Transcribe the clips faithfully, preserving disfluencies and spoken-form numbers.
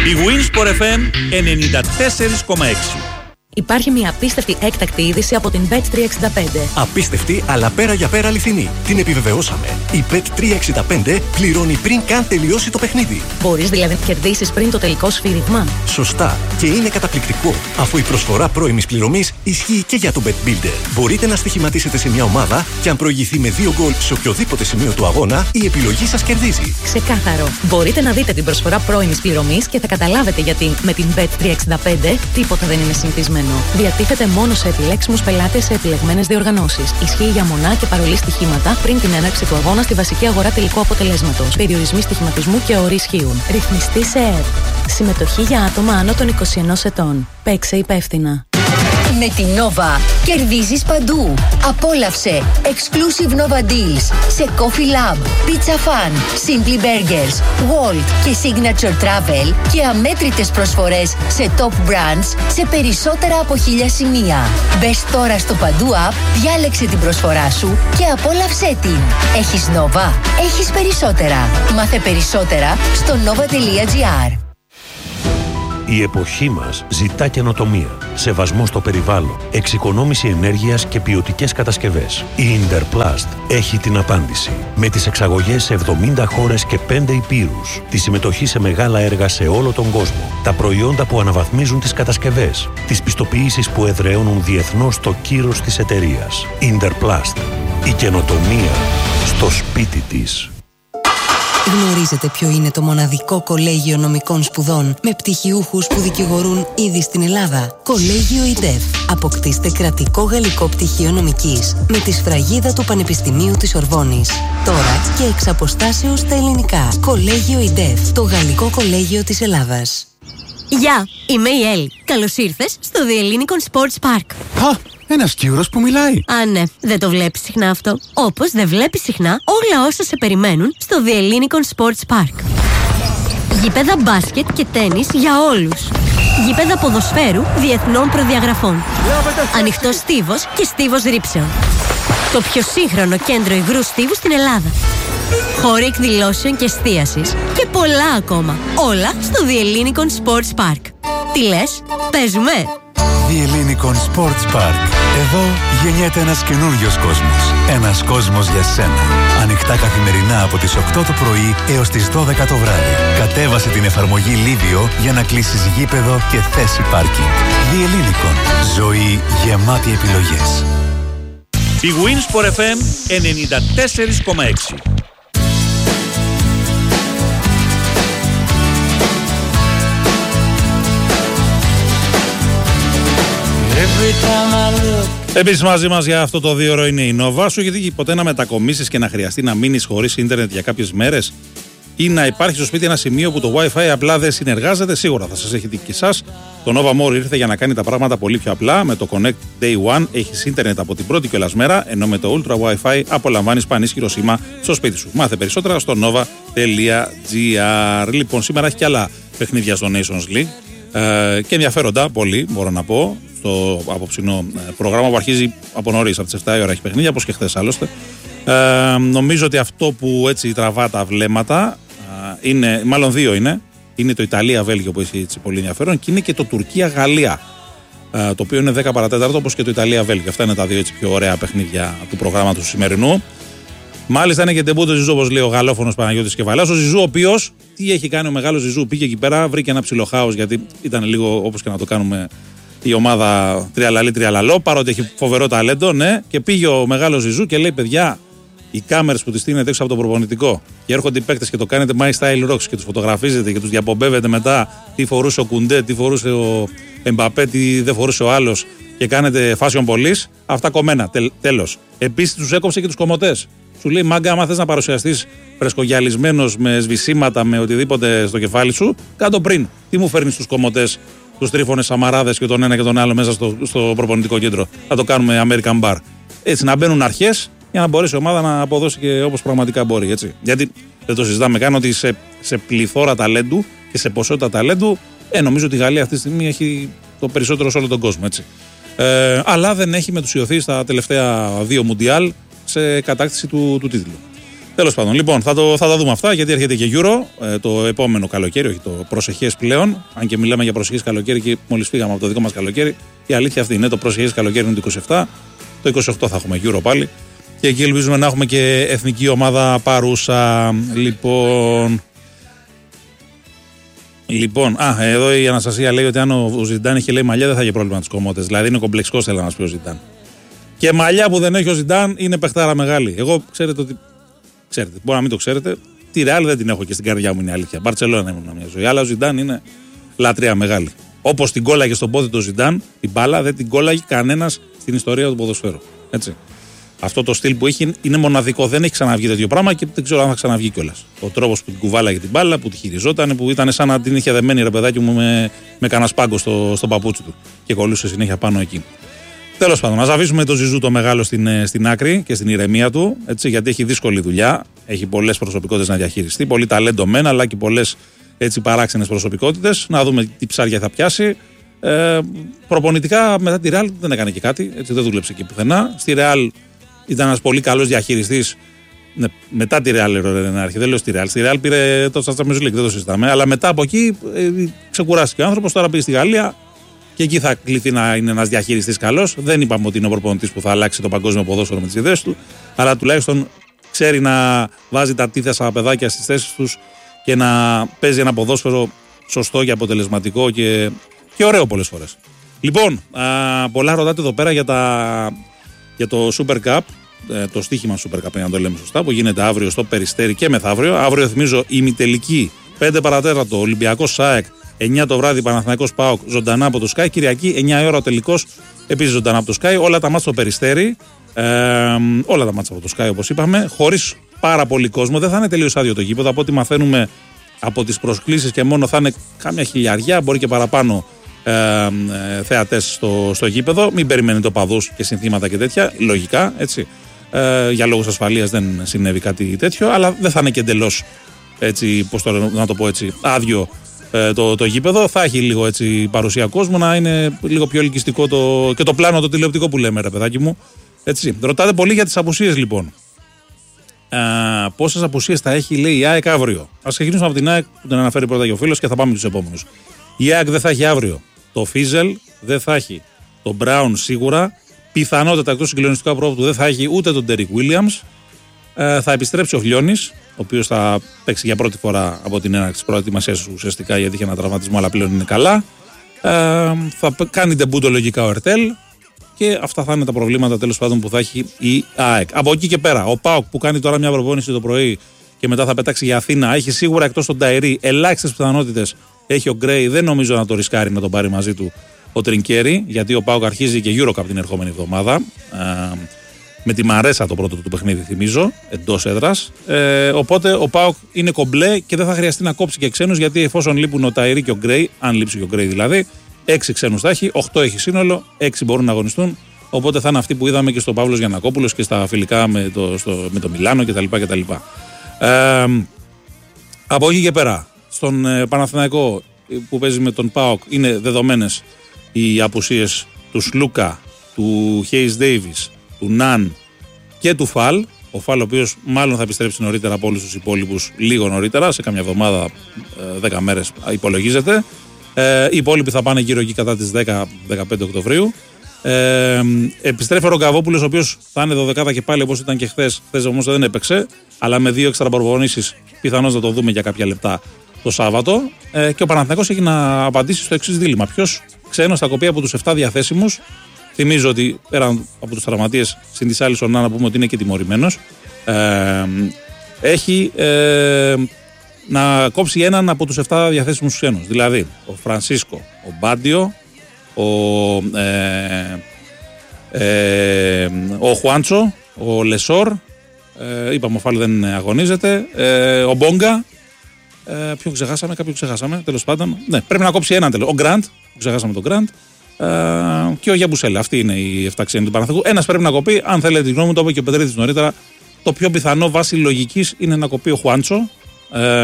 Η Winsport εφ εμ ενενήντα τέσσερα κόμμα έξι. Υπάρχει μια απίστευτη έκτακτη είδηση από την μπετ τριακόσια εξήντα πέντε. Απίστευτη, αλλά πέρα για πέρα αληθινή. Την επιβεβαιώσαμε. Η μπετ τριακόσια εξήντα πέντε πληρώνει πριν καν τελειώσει το παιχνίδι. Μπορείς δηλαδή να κερδίσεις πριν το τελικό σφύριγμα. Σωστά. Και είναι καταπληκτικό, αφού η προσφορά πρώιμης πληρωμής ισχύει και για το Bet Builder. Μπορείτε να στοιχηματίσετε σε μια ομάδα και αν προηγηθεί με δύο γκολ σε οποιοδήποτε σημείο του αγώνα, η επιλογή σας κερδίζει. Ξεκάθαρο. Μπορείτε να δείτε την προσφορά πρώιμης πληρωμής και θα καταλάβετε γιατί με την μπετ τριακόσια εξήντα πέντε τίποτα δεν είναι συνηθισμένο. Διατίθεται μόνο σε επιλέξιμους πελάτες σε επιλεγμένες διοργανώσεις. Ισχύει για μονά και παρολί στοιχήματα πριν την έναρξη του αγώνα στη βασική αγορά τελικού αποτελέσματος. Περιορισμοί στοιχηματισμού και όροι ισχύουν. Ρυθμιστή σε ΕΡ. Συμμετοχή για άτομα άνω των είκοσι ενός ετών. Παίξε υπεύθυνα. Με την Nova κερδίζεις παντού. Απόλαυσε exclusive Nova deals σε Coffee Lab, Pizza Fan, Simply Burgers, Walt και Signature Travel και αμέτρητες προσφορές σε top brands σε περισσότερα από χίλια σημεία. Μπες τώρα στο Παντού App, διάλεξε την προσφορά σου και απόλαυσέ την. Έχεις Nova, έχεις περισσότερα. Μάθε περισσότερα στο nova τελεία gr. Η εποχή μας ζητά καινοτομία, σεβασμό στο περιβάλλον, εξοικονόμηση ενέργειας και ποιοτικές κατασκευές. Η Interplast έχει την απάντηση. Με τις εξαγωγές σε εβδομήντα χώρες και πέντε υπήρους, τη συμμετοχή σε μεγάλα έργα σε όλο τον κόσμο, τα προϊόντα που αναβαθμίζουν τις κατασκευές, τις πιστοποιήσεις που εδραιώνουν διεθνώς το κύρος της εταιρείας. Interplast. Η καινοτομία στο σπίτι της. Γνωρίζετε ποιο είναι το μοναδικό κολέγιο νομικών σπουδών με πτυχιούχους που δικηγορούν ήδη στην Ελλάδα? Κολέγιο ΙΝΤΕΦ. Αποκτήστε κρατικό γαλλικό πτυχίο νομικής με τη σφραγίδα του Πανεπιστημίου της Ορβόνης. Τώρα και εξ αποστάσεως στα ελληνικά. Κολέγιο ΙΝΤΕΦ. Το γαλλικό κολέγιο της Ελλάδας. Γεια, είμαι η Έλλη. Καλώς ήρθες στο The Hellinikon Sports Park. Α, ένας Κύρος που μιλάει. Α, ναι, δεν το βλέπεις συχνά αυτό. Όπως δεν βλέπεις συχνά όλα όσα σε περιμένουν στο The Hellinikon Sports Park. Γήπεδα μπάσκετ και τένις για όλους. Γήπεδα ποδοσφαίρου διεθνών προδιαγραφών. Ανοιχτός στίβος και στίβος ρήψεων. Το πιο σύγχρονο κέντρο υγρού στίβου στην Ελλάδα. Χώροι εκδηλώσεων και εστίασης και πολλά ακόμα. Όλα στο The Hellinikon Sports Park. Τι λες, παίζουμε? The Hellinikon Sports Park. Εδώ γεννιέται ένας καινούριος κόσμος. Ένας κόσμος για σένα. Ανοιχτά καθημερινά από τις οκτώ το πρωί έως τις δώδεκα το βράδυ. Κατέβασε την εφαρμογή Livio για να κλείσεις γήπεδο και θέση πάρκινγκ. The Hellinikon. Ζωή γεμάτη επιλογές. Η Winsport εφ εμ ενενήντα τέσσερα κόμμα έξι. Επίσης μαζί μας για αυτό το δύο ώρο είναι η Nova. Σου έχει τύχει ποτέ να μετακομίσεις και να χρειαστεί να μείνεις χωρίς ίντερνετ για κάποιες μέρες ή να υπάρχει στο σπίτι ένα σημείο που το Wi-Fi απλά δεν συνεργάζεται? Σίγουρα θα σας έχει τύχει και εσάς. Το Nova More ήρθε για να κάνει τα πράγματα πολύ πιο απλά. Με το Connect Day One έχεις ίντερνετ από την πρώτη κιόλας μέρα, ενώ με το Ultra Wi-Fi απολαμβάνεις πανίσχυρο σήμα στο σπίτι σου. Μάθε περισσότερα στο nova τελεία gr. Λοιπόν, σήμερα έχει και άλλα παιχνίδια στο Nations League ε, και ενδιαφέροντα πολύ, μπορώ να πω. Στο απόψινό πρόγραμμα που αρχίζει από νωρίς, από τις επτά η ώρα έχει παιχνίδια, όπως και χθες άλλωστε. Ε, νομίζω ότι αυτό που έτσι τραβά τα βλέμματα ε, είναι, μάλλον δύο είναι. Είναι το Ιταλία-Βέλγιο που έχει έτσι πολύ ενδιαφέρον και είναι και το Τουρκία-Γαλλία. Ε, το οποίο είναι δέκα παρά τέταρτο, όπως και το Ιταλία-Βέλγιο. Αυτά είναι τα δύο έτσι πιο ωραία παιχνίδια του προγράμματος του σημερινού. Μάλιστα είναι και τεμπούτο Ζιζού, όπως λέει ο γαλλόφωνος Παναγιώτης Κεφαλάς. Ο Ζιζού, ο οποίος, τι έχει κάνει ο μεγάλος Ζιζού? Πήγε εκεί πέρα, βρήκε ένα ψηλό χάος, γιατί ήταν λίγο όπως και να το κάνουμε η ομάδα τριαλαλή τριαλαλό, παρότι έχει φοβερό ταλέντο, ναι, και πήγε ο μεγάλος Ζιζού και λέει: παιδιά, οι κάμερες που τις στείλετε έξω από το προπονητικό και έρχονται οι παίκτες και το κάνετε My Style Rocks και τους φωτογραφίζετε και τους διαπομπεύετε μετά τι φορούσε ο Κουντέ, τι φορούσε ο Εμπαπέ, τι δεν φορούσε ο άλλος και κάνετε fashion police, αυτά κομμένα. Τελ, τέλος. Επίσης τους έκοψε και τους κομμωτές. Σου λέει: μάγκα, άμα θες να παρουσιαστείς φρεσκογιαλισμένος με σβησίματα, με οτιδήποτε στο κεφάλι σου, κάτω πριν. Τι μου φέρνεις τους κομμωτές, τους τρίφωνες σαμαράδες και τον ένα και τον άλλο μέσα στο, στο προπονητικό κέντρο? Θα το κάνουμε American Bar. Έτσι, να μπαίνουν αρχές για να μπορέσει η ομάδα να αποδώσει και όπως πραγματικά μπορεί. Έτσι. Γιατί δεν το συζητάμε καν ότι σε, σε πληθώρα ταλέντου και σε ποσότητα ταλέντου, ε, νομίζω ότι η Γαλλία αυτή τη στιγμή έχει το περισσότερο σε όλο τον κόσμο. Έτσι. Ε, αλλά δεν έχει μετουσιωθεί στα τελευταία δύο Μουντιάλ σε κατάκτηση του, του τίτλου. Τέλος πάντων, λοιπόν, θα, το, θα τα δούμε αυτά γιατί έρχεται και Euro ε, το επόμενο καλοκαίρι, όχι το προσεχές πλέον. Αν και μιλάμε για προσεχές καλοκαίρι και μόλις φύγαμε από το δικό μας καλοκαίρι, η αλήθεια αυτή είναι. Το προσεχές καλοκαίρι είναι το είκοσι επτά, το είκοσι οκτώ θα έχουμε Euro πάλι. Και εκεί ελπίζουμε να έχουμε και εθνική ομάδα παρούσα. Λοιπόν. Λοιπόν, α, εδώ η Αναστασία λέει ότι αν ο Ζιντάν είχε λέει μαλλιά δεν θα είχε πρόβλημα με τις κομμότες. Δηλαδή είναι κομπλεξικός, θέλει να μας πει ο Ζιντάν. Και μαλλιά που δεν έχει ο Ζιντάν είναι παιχτάρα μεγάλη. Εγώ ξέρετε ότι. Ξέρετε, μπορεί να μην το ξέρετε. Τη Ρεάλ δεν την έχω και στην καρδιά μου, είναι αλήθεια. Μπαρτσελόνα ήμουν μια ζωή. Αλλά ο Ζιντάν είναι λατρεία μεγάλη. Όπως την κόλλαγε στον πόδι του Ζιντάν, την μπάλα δεν την κόλλαγε κανένας στην ιστορία του ποδοσφαίρου. Έτσι. Αυτό το στυλ που έχει είναι μοναδικό. Δεν έχει ξαναβγεί τέτοιο πράγμα και δεν ξέρω αν θα ξαναβγεί κιόλας. Ο τρόπος που την κουβάλαγε την μπάλα, που τη χειριζόταν, που ήταν σαν να την είχε δεμένη ρε παιδάκι μου με, με κανένα σπάγκο στο, στο παπούτσι του και κολούσε συνέχεια πάνω εκεί. Τέλος πάντων, ας αφήσουμε τον Ζιζού το μεγάλο στην, στην άκρη και στην ηρεμία του, έτσι, γιατί έχει δύσκολη δουλειά. Έχει πολλές προσωπικότητες να διαχειριστεί, πολύ ταλέντο μεν, αλλά και πολλές παράξενες προσωπικότητες. Να δούμε τι ψάρια θα πιάσει. Ε, προπονητικά μετά τη Ρεάλ δεν έκανε και κάτι, έτσι, δεν δούλεψε εκεί πουθενά. Στη Ρεάλ ήταν ένας πολύ καλός διαχειριστής. Ναι, μετά τη Ρεάλ δεν λέω στη Ρεάλ. Στη Ρεάλ πήρε το Champions League, δεν το συζητάμε. Αλλά μετά από εκεί ε, ξεκουράστηκε ο άνθρωπος, τώρα πήγε στη Γαλλία. Και εκεί θα κληθεί να είναι ένας διαχειριστής καλός. Δεν είπαμε ότι είναι ο προπονητής που θα αλλάξει το παγκόσμιο ποδόσφαιρο με τις ιδέες του, αλλά τουλάχιστον ξέρει να βάζει τα τίθασα παιδάκια στις θέσεις τους και να παίζει ένα ποδόσφαιρο σωστό και αποτελεσματικό και, και ωραίο πολλές φορές. Λοιπόν, α, πολλά ρωτάτε εδώ πέρα για, τα, για το Super Cup, το στοίχημα Super Cup, για να το λέμε σωστά, που γίνεται αύριο στο Περιστέρι και μεθαύριο. Αύριο, θυμίζω, ημιτελική πέντε παρατέταρτο Ολυμπιακός ΣΑΕΚ. εννιά το βράδυ Παναθηναϊκός ΠΑΟΚ ζωντανά από το Sky. Κυριακή εννιά η ώρα ο τελικός επίσης ζωντανά από το Sky. Όλα τα μάτς στο Περιστέρι. Ε, όλα τα μάτς από το Sky όπως είπαμε. Χωρίς πάρα πολύ κόσμο. Δεν θα είναι τελείως άδειο το γήπεδο. Από ό,τι μαθαίνουμε από τις προσκλήσεις και μόνο θα είναι κάμια χιλιαριά, μπορεί και παραπάνω ε, ε, θεατές στο, στο γήπεδο. Μην περιμένετε οπαδούς και συνθήματα και τέτοια. Λογικά έτσι. Ε, για λόγους ασφαλείας δεν συνέβη κάτι τέτοιο. Αλλά δεν θα είναι και εντελώς έτσι, πώς το, να το πω έτσι, άδειο. Το, το γήπεδο θα έχει λίγο έτσι παρουσία κόσμου, να είναι λίγο πιο ελκυστικό το, και το πλάνο το τηλεοπτικό που λέμε, ρε παιδάκι μου. Έτσι. Ρωτάτε πολύ για τις απουσίες λοιπόν. Α, πόσες απουσίες θα έχει, λέει η ΑΕΚ αύριο. Ας ξεκινήσουμε από την ΑΕΚ που την αναφέρει πρώτα και ο φίλος και θα πάμε τους επόμενους. Η ΑΕΚ δεν θα έχει αύριο το Φίζελ, δεν θα έχει το Μπράουν σίγουρα. Πιθανότατα εκτός συγκλονιστικού απρόβατου δεν θα έχει ούτε τον Ντέρικ Βίλιαμς. Ε, θα επιστρέψει ο Φλιώνης, ο οποίος θα παίξει για πρώτη φορά από την έναρξη της προετοιμασίας του ουσιαστικά, γιατί είχε ένα τραυματισμό, αλλά πλέον είναι καλά. Ε, θα κάνει ντεμπούτο λογικά ο Ερτέλ και αυτά θα είναι τα προβλήματα τέλος πάντων που θα έχει η ΑΕΚ. Από εκεί και πέρα, ο ΠΑΟΚ που κάνει τώρα μια προπόνηση το πρωί και μετά θα πετάξει για Αθήνα, έχει σίγουρα εκτός τον Ταϊρή ελάχιστες πιθανότητες. Έχει ο Γκρέι, δεν νομίζω να το ρισκάρει να τον πάρει μαζί του ο Τρινκέρι, γιατί ο ΠΑΟΚ αρχίζει και EuroCup την ερχόμενη εβδομάδα. Ε, με τη Μαρέσα το πρώτο του παιχνίδι, θυμίζω, εντός έδρας. Ε, οπότε ο ΠΑΟΚ είναι κομπλέ και δεν θα χρειαστεί να κόψει και ξένους, γιατί εφόσον λείπουν ο Ταϊρή και ο Γκρέι, αν λείψει και ο Γκρέι δηλαδή, έξι ξένους θα έχει, οκτώ έχει σύνολο, έξι μπορούν να αγωνιστούν. Οπότε θα είναι αυτοί που είδαμε και στον Παύλος Γιαννακόπουλος και στα φιλικά με το, στο, με το Μιλάνο κτλ. κτλ. Ε, από εκεί και πέρα, στον ε, Παναθηναϊκό που παίζει με τον ΠΑΟΚ, είναι δεδομένες οι απουσίες του Σλούκα, του Χέις Ντέιβις, του Ναν και του Φαλ. Ο Φαλ, ο οποίος μάλλον θα επιστρέψει νωρίτερα από όλους τους υπόλοιπους, λίγο νωρίτερα, σε καμιά εβδομάδα, δέκα μέρες υπολογίζεται. Ε, οι υπόλοιποι θα πάνε γύρω εκεί κατά τις δέκα με δεκαπέντε Οκτωβρίου. Ε, επιστρέφει ο Ρογκαβόπουλος, ο οποίος θα είναι δωδεκάδα και πάλι όπως ήταν και χθες. Χθες όμως δεν έπαιξε, αλλά με δύο έξτρα προπονήσεις πιθανώς να το δούμε για κάποια λεπτά το Σάββατο. Ε, και ο Παναθηναϊκός έχει να απαντήσει στο εξής δίλημμα. Ποιος ξένος θα κοπεί από τους επτά διαθέσιμους? Θυμίζω ότι πέραν από τους τραυματίες, συν της άλλης ο Ναν, να πούμε ότι είναι και τιμωρημένος, ε, έχει ε, να κόψει έναν από τους επτά διαθέσιμους ξένους. Δηλαδή ο Φρανσίσκο, ο Μπάντιο, ο, ε, ε, ο Χουάντσο, ο Λεσόρ, ε, είπαμε ο Φάλ δεν αγωνίζεται, ε, ο Μπόγκα, ε, ποιον ξεχάσαμε, κάποιον ξεχάσαμε, τέλος πάντων. Ναι, πρέπει να κόψει έναν τέλος. Ο Γκραντ, ξεχάσαμε τον Γκραντ. Uh, και ο Γιαμπουσέλα. Αυτοί είναι οι εφτά ξένοι του Παναθηναϊκού. Ένας πρέπει να κοπεί. Αν θέλετε τη γνώμη μου, το είπε και ο Πετρίδης νωρίτερα. Το πιο πιθανό βάσει λογικής είναι να κοπεί ο Χουάντσο. Uh,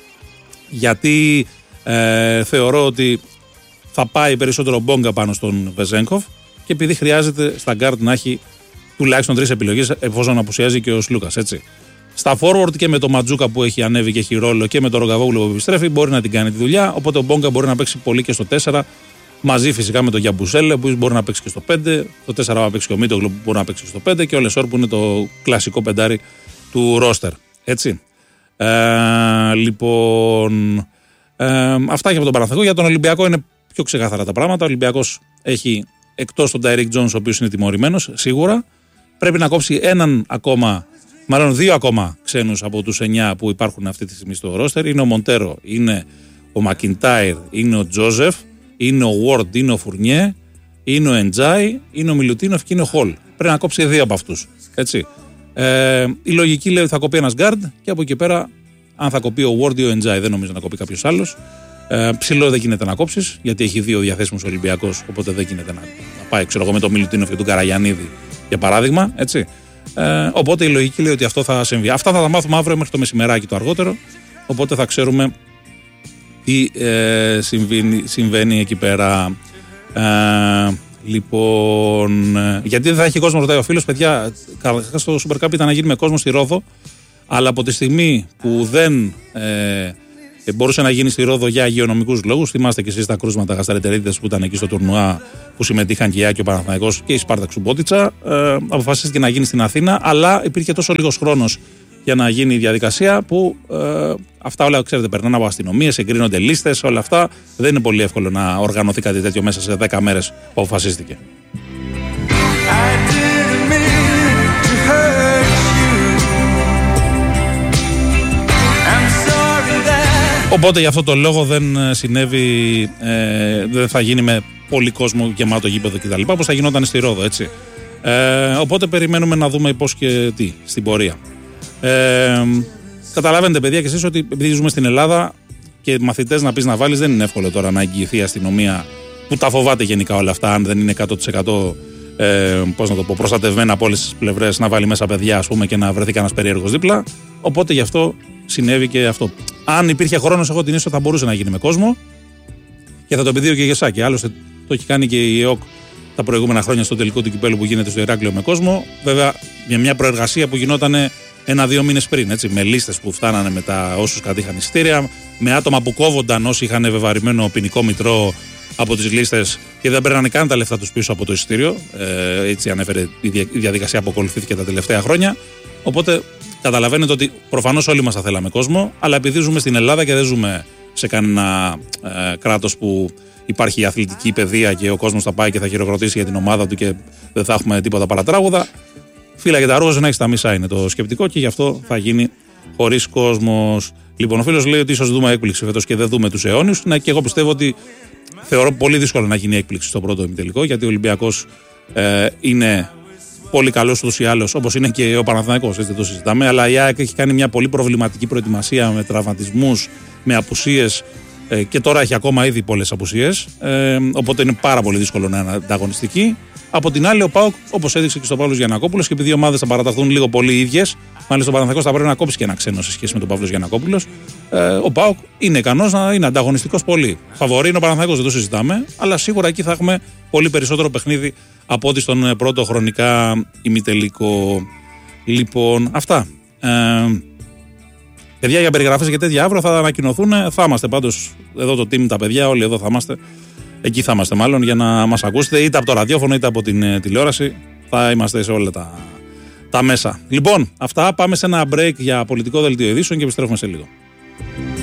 γιατί uh, θεωρώ ότι θα πάει περισσότερο Μπόγκα πάνω στον Βεζένκοφ και επειδή χρειάζεται στα γκάρτ να έχει τουλάχιστον τρεις επιλογές, εφόσον απουσιάζει και ο Σλούκας. Έτσι. Στα forward και με το Ματζούκα που έχει ανέβει και έχει ρόλο και με το Ρογκαβόγλου που επιστρέφει μπορεί να την κάνει τη δουλειά. Οπότε ο Μπόγκα μπορεί να παίξει πολύ και στο τέσσερα. Μαζί φυσικά με τον Γιαμπουζέλε που μπορεί να παίξει και στο πέντε. Το τέσσερα θα παίξει και ο Μίτογλου που μπορεί να παίξει και στο πέντε. Και ο Λεσόρ που είναι το κλασικό πεντάρι του ρόστερ. Έτσι. Ε, λοιπόν. Ε, αυτά και από τον Παναθηναϊκό. Για τον Ολυμπιακό είναι πιο ξεκάθαρα τα πράγματα. Ο Ολυμπιακός έχει εκτός τον Τάιρικ Τζόνς, ο οποίος είναι τιμωρημένος, σίγουρα. Πρέπει να κόψει έναν ακόμα, μάλλον δύο ακόμα ξένους από τους εννιά που υπάρχουν αυτή τη στιγμή στο ρόστερ. Είναι ο Μοντέρο, είναι ο Μακιντάιρ, είναι ο Τζόζεφ, είναι ο Ward, είναι ο Φουρνιέ, είναι ο Εντζάι, είναι ο Μιλουτίνοφ και είναι ο Χολ. Πρέπει να κόψει δύο από αυτούς. Έτσι. Ε, η λογική λέει ότι θα κοπεί ένας γκάρντ και από εκεί πέρα, αν θα κοπεί ο Ward ή ο Εντζάι, δεν νομίζω να κοπεί κάποιος άλλος. Ε, ψηλό δεν γίνεται να κόψεις, γιατί έχει δύο διαθέσιμους Ολυμπιακός, οπότε δεν γίνεται να, να πάει ξέρω εγώ, με τον Μιλουτίνοφ και τον Καραγιαννίδη, για παράδειγμα. Έτσι. Ε, οπότε η λογική λέει ότι αυτό θα συμβεί. Αυτά θα τα μάθουμε αύριο μέχρι το μεσημεράκι το αργότερο. Οπότε θα ξέρουμε τι ε, συμβαίνει, συμβαίνει εκεί πέρα. Ε, λοιπόν, ε, γιατί δεν θα έχει κόσμο, ρωτάει ο φίλος. Παιδιά, καταρχάς στο Super Cup ήταν να γίνει με κόσμο στη Ρόδο, αλλά από τη στιγμή που δεν ε, μπορούσε να γίνει στη Ρόδο για υγειονομικούς λόγους, θυμάστε και εσείς τα κρούσματα γαστρεντερίτιδες που ήταν εκεί στο τουρνουά που συμμετείχαν και η Άκη, ο Παναθηναϊκός και η Σπάρταξ Σουμπότιτσα, ε, αποφασίστηκε να γίνει στην Αθήνα, αλλά υπήρχε τόσο λίγος χρόνος για να γίνει η διαδικασία που ε, αυτά όλα, ξέρετε, περνάνε από αστυνομίες, εγκρίνονται λίστες, όλα αυτά. Δεν είναι πολύ εύκολο να οργανωθεί κάτι τέτοιο μέσα σε δέκα μέρες που αποφασίστηκε. Οπότε γι' αυτό το λόγο δεν συνέβη, ε, δεν θα γίνει με πολύ κόσμο γεμάτο γήπεδο κτλ. Όπως θα γινόταν στη Ρόδο, έτσι. Ε, οπότε περιμένουμε να δούμε πώς και τι στην πορεία. Ε, καταλαβαίνετε, παιδιά, και εσείς ότι επειδή ζούμε στην Ελλάδα και μαθητές να πεις να βάλεις, δεν είναι εύκολο τώρα να εγγυηθεί η αστυνομία που τα φοβάται γενικά όλα αυτά, αν δεν είναι εκατό τοις εκατό ε, πώς να το πω, προστατευμένα από όλες τις πλευρές, να βάλει μέσα παιδιά, ας πούμε, και να βρεθεί κανένας περίεργος δίπλα. Οπότε γι' αυτό συνέβη και αυτό. Αν υπήρχε χρόνος, εγώ την ίσως θα μπορούσε να γίνει με κόσμο και θα το επιδίωκε και η Γεσάκη. Άλλωστε το έχει κάνει και η ΕΟΚ τα προηγούμενα χρόνια στο τελικό του κυπέλου που γίνεται στο Ηράκλειο με κόσμο. Βέβαια, για μια προεργασία που γινόταν ένα-δύο μήνες πριν, έτσι, με λίστες που φτάνανε με τα όσους κατήχαν εισιτήρια, με άτομα που κόβονταν όσοι είχαν βεβαρημένο ποινικό μητρό από τις λίστες και δεν παίρνανε καν τα λεφτά τους πίσω από το εισιτήριο. Ε, έτσι ανέφερε η διαδικασία που ακολουθήθηκε τα τελευταία χρόνια. Οπότε καταλαβαίνετε ότι προφανώς όλοι μας θα θέλαμε κόσμο, αλλά επειδή ζούμε στην Ελλάδα και δεν ζούμε σε κανένα ε, κράτος που υπάρχει η αθλητική παιδεία και ο κόσμος θα πάει και θα χειροκροτήσει για την ομάδα του και δεν θα έχουμε τίποτα παρατράγουδα. Φύλλα και τα ρούχα να έχει τα μισά είναι το σκεπτικό και γι' αυτό θα γίνει χωρίς κόσμος. Λοιπόν, ο φίλος λέει ότι ίσως δούμε έκπληξη φέτος και δεν δούμε τους αιώνιους. Ναι, και εγώ πιστεύω ότι θεωρώ πολύ δύσκολο να γίνει έκπληξη στο πρώτο ημιτελικό, γιατί ο Ολυμπιακός ε, είναι πολύ καλός ούτως ή άλλως, όπως είναι και ο Παναθηναϊκός, έτσι δεν το συζητάμε. Αλλά η ΑΕΚ έχει κάνει μια πολύ προβληματική προετοιμασία με τραυματισμούς, με απουσίες ε, και τώρα έχει ακόμα ήδη πολλές απουσίες. Ε, οπότε είναι πάρα πολύ δύσκολο να είναι ανταγωνιστική. Από την άλλη, ο ΠΑΟΚ, όπως έδειξε και στον Παύλος Γιαννακόπουλος, και επειδή οι ομάδες θα παραταχθούν λίγο πολύ οι ίδιες, μάλιστα ο Παναθηναϊκός θα πρέπει να κόψει και ένα ξένο σε σχέση με τον Παύλο Γιαννακόπουλος. Ε, ο ΠΑΟΚ είναι ικανός να είναι ανταγωνιστικός πολύ. Φαβορί είναι ο Παναθηναϊκός, δεν το συζητάμε, αλλά σίγουρα εκεί θα έχουμε πολύ περισσότερο παιχνίδι από ό,τι στον πρώτο χρονικά ημιτελικό. Λοιπόν, αυτά. Ε, παιδιά, για περιγραφές και τέτοια αύριο θα ανακοινωθούν. Θα είμαστε πάντως εδώ το team, τα παιδιά, όλοι εδώ θα είμαστε. Εκεί θα είμαστε μάλλον για να μας ακούσετε είτε από το ραδιόφωνο είτε από την ε, τηλεόραση. Θα είμαστε σε όλα τα, τα μέσα. Λοιπόν, αυτά, πάμε σε ένα break για πολιτικό δελτίο ειδήσεων και επιστρέφουμε σε λίγο.